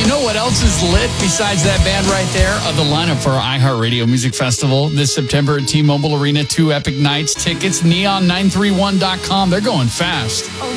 You know what else is lit besides that band right there? The lineup for our iHeartRadio Music Festival this September at T-Mobile Arena. 2 epic nights. Tickets, neon931.com. They're going fast.